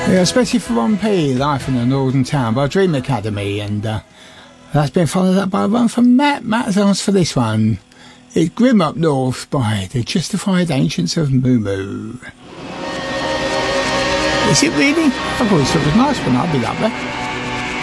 Yeah, especially for 1P, Life in a Northern Town by Dream Academy, and that's been followed up by one from Matt. Matt's asked for this one. It's Grim Up North by the Justified Ancients of Moo Moo. Is it really? I always thought it was nice, but I'll be lovely.